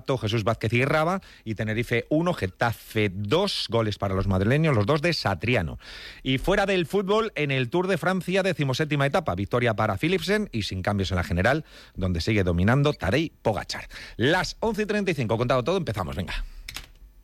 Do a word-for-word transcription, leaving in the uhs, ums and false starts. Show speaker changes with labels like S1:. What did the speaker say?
S1: Jesús Vázquez y Raba, y Tenerife uno, Getafe dos, goles para los madrileños, los dos de Satriano. Y fuera del fútbol, en el Tour de Francia, decimoséptima etapa, victoria para Philipsen y sin cambios en la general, donde sigue dominando Tadej Pogačar. Las once y treinta y cinco, contado todo, empezamos, venga.